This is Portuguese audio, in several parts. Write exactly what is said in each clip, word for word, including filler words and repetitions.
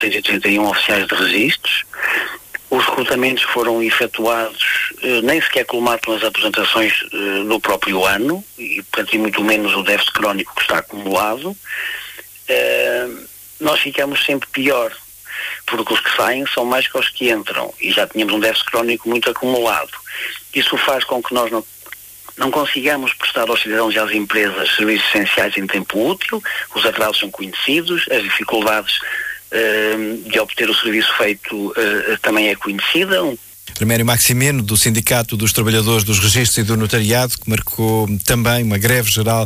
e trinta e um oficiais de registros. Os recrutamentos foram efetuados, eh, nem sequer colmatam as apresentações eh, no próprio ano, e, portanto, e muito menos o déficit crónico que está acumulado. Eh, nós ficamos sempre pior, porque os que saem são mais que os que entram, e já tínhamos um déficit crónico muito acumulado. Isso faz com que nós não, não consigamos prestar aos cidadãos e às empresas serviços essenciais em tempo útil. Os atrasos são conhecidos, as dificuldades de obter o serviço feito uh, também é conhecida. Herménio Maximino, do Sindicato dos Trabalhadores dos Registros e do Notariado, que marcou também uma greve geral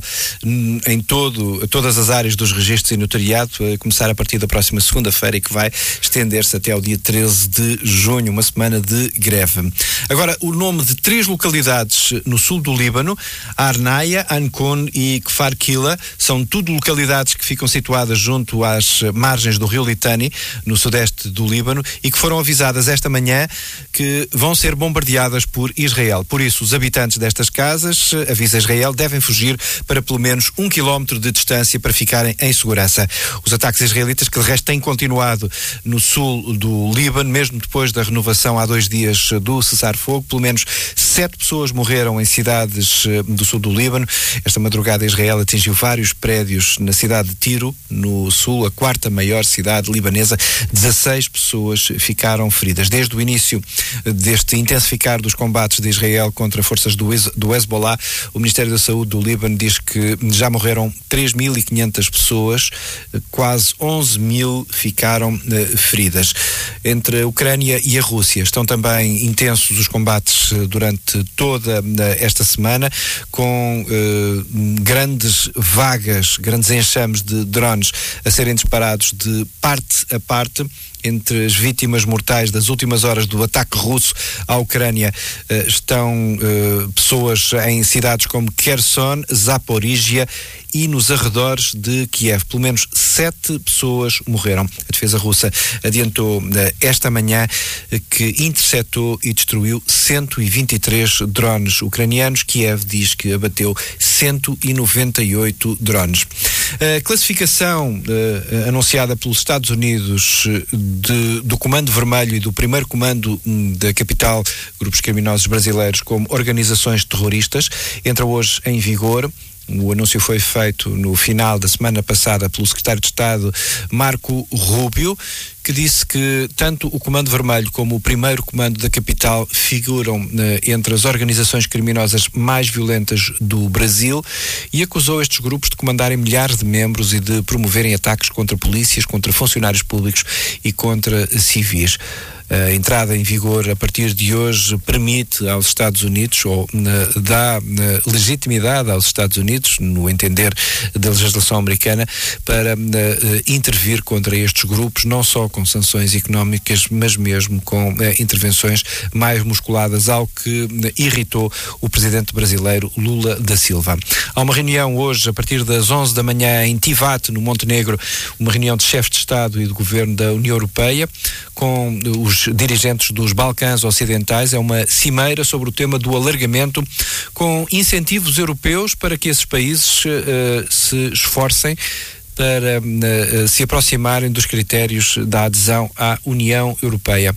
em todo, todas as áreas dos registros e notariado, a começar a partir da próxima segunda-feira e que vai estender-se até ao dia treze de junho, uma semana de greve. Agora, o nome de três localidades no sul do Líbano, Arnaia, Ancon e Kfar Kila, são tudo localidades que ficam situadas junto às margens do rio Litani, no sudeste do Líbano, e que foram avisadas esta manhã que vão ser bombardeadas por Israel. Por isso, os habitantes destas casas, avisa Israel, devem fugir para pelo menos um quilómetro de distância para ficarem em segurança. Os ataques israelitas, que de resto têm continuado no sul do Líbano, mesmo depois da renovação há dois dias do cessar-fogo, pelo menos sete pessoas morreram em cidades do sul do Líbano. Esta madrugada Israel atingiu vários prédios na cidade de Tiro, no sul, a quarta maior cidade libanesa. dezasseis pessoas ficaram feridas. Desde o início deste intensificar dos combates de Israel contra forças do, do Hezbollah, o Ministério da Saúde do Líbano diz que já morreram três mil e quinhentas pessoas, quase onze mil ficaram uh, feridas. Entre a Ucrânia e a Rússia estão também intensos os combates uh, durante toda uh, esta semana, com uh, grandes vagas, grandes enxames de drones a serem disparados de parte a parte. Entre as vítimas mortais das últimas horas do ataque russo à Ucrânia uh, estão uh, pessoas em cidades como Kherson, Zaporizhia e nos arredores de Kiev. Pelo menos sete pessoas morreram. A defesa russa adiantou uh, esta manhã uh, que interceptou e destruiu cento e vinte e três drones ucranianos. Kiev diz que abateu cento e noventa e oito drones. A classificação uh, anunciada pelos Estados Unidos uh, De, do Comando Vermelho e do primeiro Comando da capital, grupos criminosos brasileiros, como organizações terroristas, entra hoje em vigor. O anúncio foi feito no final da semana passada pelo secretário de Estado, Marco Rubio, que disse que tanto o Comando Vermelho como o primeiro Comando da capital figuram eh, entre as organizações criminosas mais violentas do Brasil, e acusou estes grupos de comandarem milhares de membros e de promoverem ataques contra polícias, contra funcionários públicos e contra civis. A entrada em vigor a partir de hoje permite aos Estados Unidos, ou uh, dá uh, legitimidade aos Estados Unidos, no entender da legislação americana, para uh, uh, intervir contra estes grupos, não só com sanções económicas, mas mesmo com uh, intervenções mais musculadas, algo que uh, irritou o presidente brasileiro Lula da Silva. Há uma reunião hoje, a partir das onze da manhã, em Tivat, no Montenegro, uma reunião de chefes de Estado e de Governo da União Europeia, com os dirigentes dos Balcãs Ocidentais. É uma cimeira sobre o tema do alargamento, com incentivos europeus para que esses países uh, se esforcem para uh, se aproximarem dos critérios da adesão à União Europeia.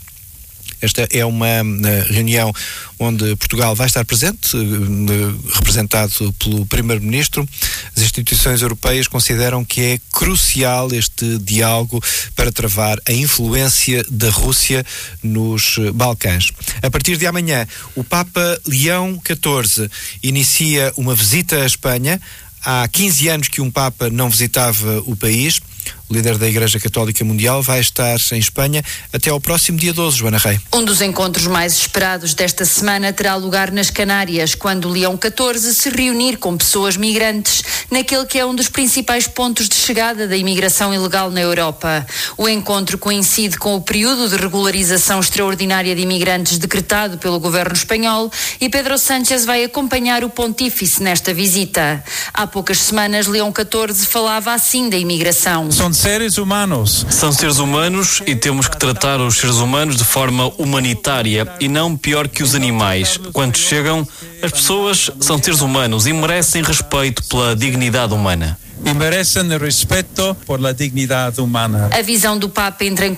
Esta é uma uh, reunião onde Portugal vai estar presente, uh, representado pelo Primeiro-Ministro. As instituições europeias consideram que é crucial este diálogo para travar a influência da Rússia nos uh, Balcãs. A partir de amanhã, o Papa Leão catorze inicia uma visita à Espanha. Há quinze anos que um Papa não visitava o país. O líder da Igreja Católica Mundial vai estar em Espanha até ao próximo dia doze, Joana Rei. Um dos encontros mais esperados desta semana terá lugar nas Canárias, quando Leão catorze se reunir com pessoas migrantes, naquele que é um dos principais pontos de chegada da imigração ilegal na Europa. O encontro coincide com o período de regularização extraordinária de imigrantes decretado pelo governo espanhol, e Pedro Sánchez vai acompanhar o pontífice nesta visita. Há poucas semanas, Leão catorze falava assim da imigração. São seres humanos. São seres humanos e temos que tratar os seres humanos de forma humanitária e não pior que os animais. Quando chegam, as pessoas são seres humanos e merecem respeito pela dignidade humana. e merecem respeito por la dignidade humana. A visão do Papa entra em